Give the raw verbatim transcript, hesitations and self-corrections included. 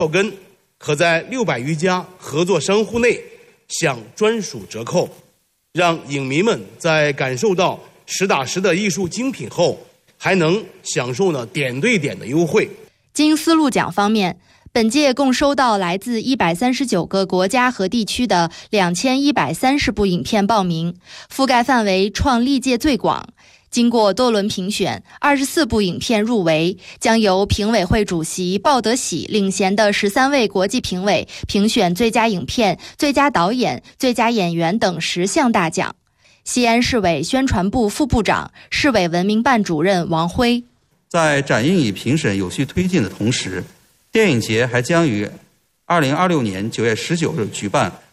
票根可在六百余家合作商户内享专属折扣，让影迷们在感受到实打实的艺术精品后，还能享受呢点对点的优惠。 金丝鹿奖方面，本届共收到来自一百三十九个国家和地区的两千一百三十部影片报名，覆盖范围创历届最广。经过多轮评选，二十四部影片入围，将由评委会主席鲍德喜领衔的十三位国际评委评选最佳影片、最佳导演、最佳演员等十项大奖。西安市委宣传部副部长、市委文明办主任王辉， 在展映与评审有序推进的同时，电影节还将于二零二六年九月十九日举办